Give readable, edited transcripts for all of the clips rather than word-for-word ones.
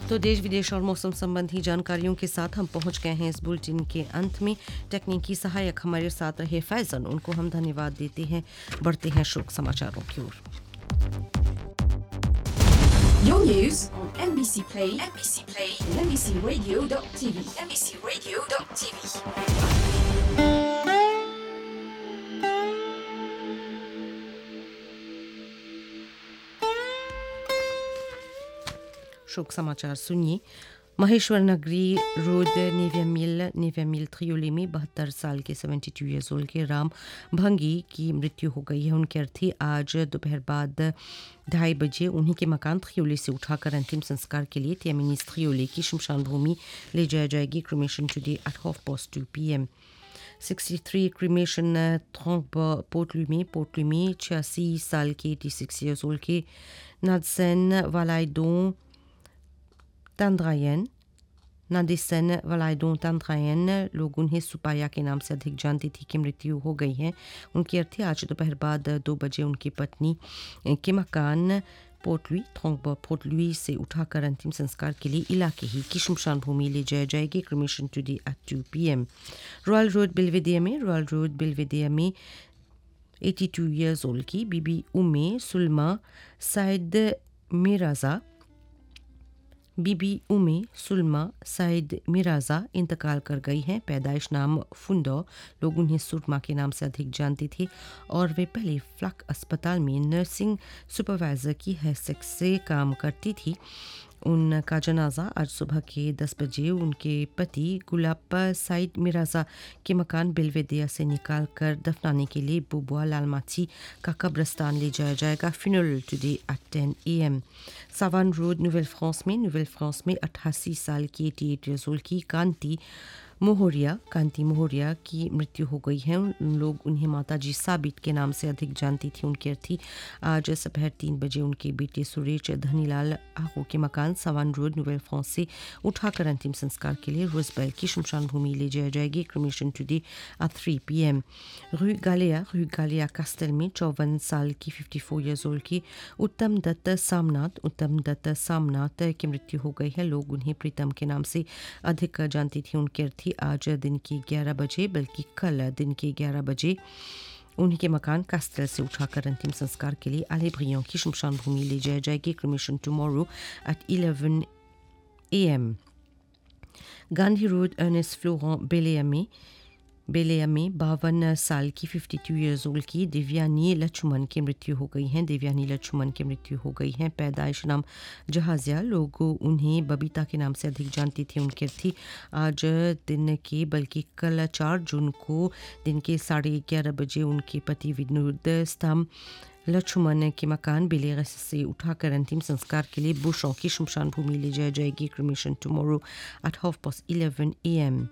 तो देश विदेश और मौसम संबंधी जानकारियों के साथ हम पहुंच गए हैं इस बुलेटिन के अंत में। तकनीकी सहायक हमारे साथ रहे फैजन, उनको हम धन्यवाद देते हैं। बढ़ते हैं शोक समाचारों की ओर। Your news on NBC Play, and NBCRadio.tv, NBCRadio.tv. शोक समाचार सुनिए। महेश्वर नगरी रोड नेविया मिल थ्रियोली में 72 साल के 72 ईयर्स ओल्ड के राम भंगी की मृत्यु हो गई है। उनके अर्थी आज दोपहर बाद 2:30 बजे उन्हीं के मकान थ्रियोली से उठाकर अंतिम संस्कार के लिए त्यामिनीस थ्रियोली की शमशान भूमि ले जाया जाएगी। Cremation today at 2:30 PM। 63 cremation पोर्टलू में 86 साल के 86 ईयर्स ओल्ड के नादसेन वालाइडों तंद्रायन लोग उन्हें सुपाया के नाम से अधिक जानती थी कि मृत्यु हो गई है। उनकी अर्थी आज दोपहर बाद 2 बजे उनकी पत्नी के मकान पोर्टलुई से उठाकर अंतिम संस्कार के लिए इलाके ही की शमशान भूमि ले जाया जाएगी। Cremation today at 2 PM। Royal road बिल्वेदिया में 82 ईयर्स ओल्ड की बीबी उम्मे सुलमा साइद मिराजा इंतकाल कर गई हैं। पैदाइश नाम फुंडो, लोग उन्हें सुरमा के नाम से अधिक जानते थे और वे पहले फ्लक अस्पताल में नर्सिंग सुपरवाइज़र की हैसियत से काम करती थी। उनका जनाजा आज सुबह के 10 बजे उनके पति गुलाब साइद मिराजा के मकान बिल्वेदिया से निकाल कर दफनाने के लिए बुबुआ लालमाची का कब्रस्तान ले जाया जाएगा। Funeral today at 10 AM। Sawan road नोवेल फ्रांस में 88 साल की 88 ईयर्स ओल्ड की कांति मोहरिया की मृत्यु हो गई है। लोग उन्हें माताजी साबित के नाम से अधिक जानती थी। उनकी अर्थी आज दोपहर 3 बजे उनके बेटे सुरेश धनीलाल आहू के मकान सवान रोड नोवेल फ्रांस से उठाकर अंतिम संस्कार के लिए रोजबेल की शमशान भूमि ले जाया जाएगी। Cremation today at 3 PM। रू गालिया कास्टेल में 54 साल की 54 ईयर्स ओल्ड की उत्तम दत्त सामनाथ की मृत्यु हो गई है। लोग उन्हें प्रीतम के नाम से अधिक जानती थी। उनकी अर्थी आज दिन के 11 बजे बल्कि कल दिन के 11 बजे उन्हीं के मकान कास्टेल से उठाकर अंतिम संस्कार के लिए आलेब्रियों की शमशान भूमि ले जाया जाएगी। Cremation tomorrow at 11 AM। Gandhi road Ernest फ्लोरेंट बेलिया में 52 साल की 52 ईयर्स ओल्ड की दिव्यानी लक्ष्मण की मृत्यु हो गई है। पैदाइश नाम जहाजिया, लोग उन्हें बबीता के नाम से अधिक जानती थी। उनकी थी आज दिन के बल्कि कल 4 जून को दिन के 11:30 बजे उनके पति विनोद स्तंभ लक्ष्मण के मकान बेलेरस से उठाकर अंतिम संस्कार के लिए बुशों की शमशान भूमि ले जाया जाएगी। Cremation tomorrow at 11:30 AM।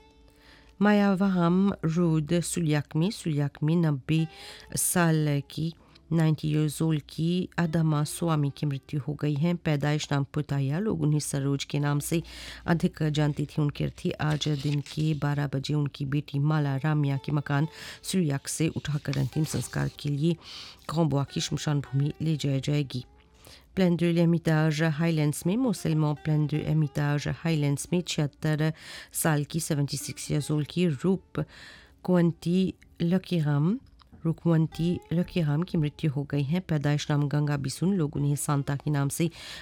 मायावहम road सुलियाक में 90 साल की 90 ईयर्स ओल्ड की आदमा स्वामी की मृत्यु हो गई है। पैदाइश नाम पुताया, लोग उन्हें सरोज के नाम से अधिक जानती थी। उनकी अर्थी आज दिन के 12 बजे उनकी बेटी माला रामिया के मकान सुलियाक से उठाकर अंतिम संस्कार के लिए ग्रांबुआ की शमशान भूमि ले जाया जाएगी। प्लेन de l'Hermitage हाईलैंड्स में 76 साल की 76 ईयर्स ओल्ड की रुकवंती लकीराम की मृत्यु हो गई है। पैदाइश नाम गंगा बिसुन, लोग उन्हें सांता के नाम से